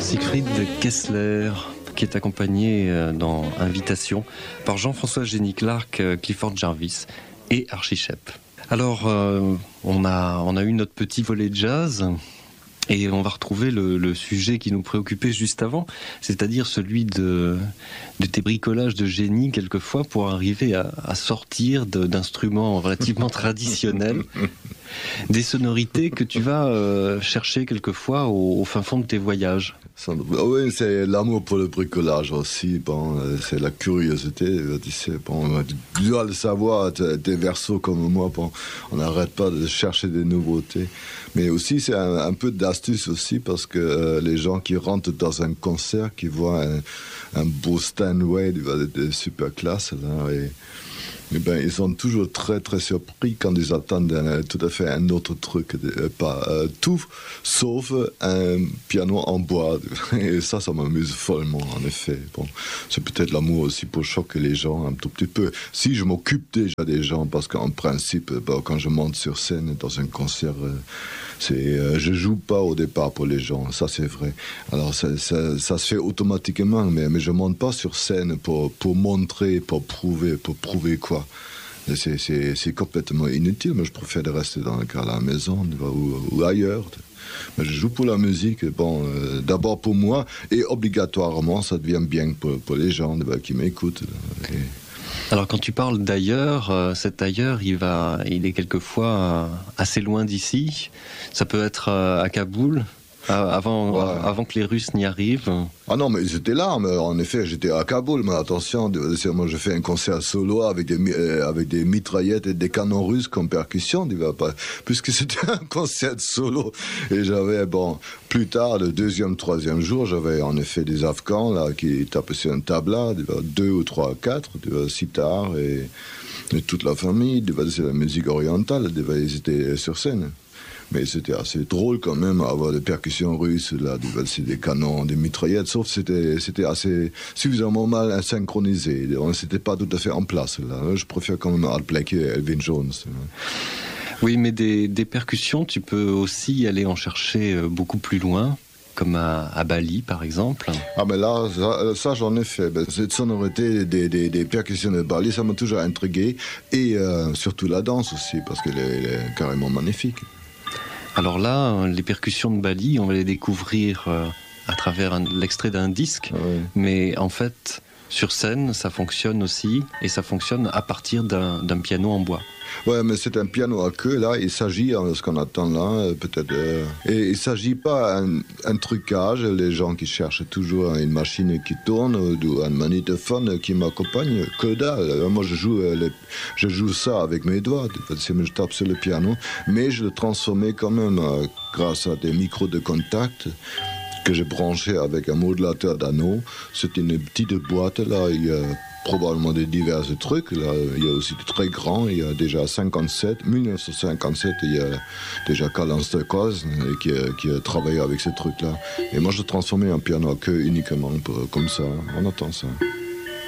Siegfried Kessler, qui est accompagné dans Invitation par Jean-François Génie-Clark, Clifford Jarvis et Archie Shepp. Alors, on a eu notre petit volet jazz et on va retrouver le sujet qui nous préoccupait juste avant, c'est-à-dire celui de tes bricolages de génie quelquefois pour arriver à sortir d'instruments relativement traditionnels, des sonorités que tu vas chercher quelquefois au fin fond de tes voyages. Oui, c'est l'amour pour le bricolage aussi. Bon, c'est la curiosité. Tu sais, bon, tu dois le savoir. T'es verso comme moi. Bon, on n'arrête pas de chercher des nouveautés. Mais aussi, c'est un peu d'astuce aussi parce que les gens qui rentrent dans un concert, qui voient un beau Steinway de super classe là et ben, ils sont toujours très très surpris quand ils attendent tout à fait un autre truc, tout sauf un piano en bois. Et ça m'amuse follement en effet. Bon, c'est peut-être l'amour aussi pour choquer les gens un tout petit peu. Si je m'occupe déjà des gens, parce qu'en principe, bon, quand je monte sur scène dans un concert, je joue pas au départ pour les gens, ça c'est vrai. Alors ça se fait automatiquement, mais je monte pas sur scène pour montrer, pour prouver quoi. C'est complètement inutile. Moi je préfère de rester à la maison ou ailleurs. Mais je joue pour la musique, bon, d'abord pour moi, et obligatoirement ça devient bien pour les gens qui m'écoutent. Alors quand tu parles d'ailleurs, cet ailleurs, il est quelquefois assez loin d'ici. Ça peut être à Kaboul, avant que les Russes n'y arrivent. Ah non, mais j'étais là, mais en effet, j'étais à Kaboul, mais attention, moi je fais un concert solo avec des mitraillettes et des canons russes comme percussion, puisque c'était un concert solo. Et j'avais, plus tard, le deuxième, troisième jour, j'avais en effet des Afghans là, qui tapaient sur un tabla, 2 ou 3, 4, sitar et toute la famille, c'est la musique orientale, ils étaient sur scène. Mais c'était assez drôle quand même avoir des percussions russes, là, des canons, des mitraillettes, sauf que c'était assez suffisamment mal synchronisé. C'était pas tout à fait en place, là. Je préfère quand même Art Blakey et Elvin Jones. Oui, mais des percussions, tu peux aussi aller en chercher beaucoup plus loin, comme à Bali, par exemple. Ah, mais là, ça j'en ai fait. Cette sonorité des percussions de Bali, ça m'a toujours intrigué. Et surtout la danse aussi, parce qu'elle est carrément magnifique. Alors là, les percussions de Bali, on va les découvrir à travers l'extrait d'un disque, ouais. Mais en fait, sur scène, ça fonctionne aussi, et ça fonctionne à partir d'un piano en bois. Ouais, mais c'est un piano à queue, là, il s'agit, ce qu'on attend là, peut-être... et il ne s'agit pas un trucage, les gens qui cherchent toujours une machine qui tourne, ou un magnétophone qui m'accompagne, que dalle. Moi, je joue ça avec mes doigts, je tape sur le piano, mais je le transformais quand même grâce à des micros de contact que j'ai branché avec un modulateur d'anneau. C'est une petite boîte, là, il y a probablement des divers trucs. Là, il y a aussi des très grands. Il y a déjà 1957, il y a déjà Karl Stokoz qui a travaillé avec ces trucs-là. Et moi, je transformais un piano à queue uniquement comme ça. On attend ça.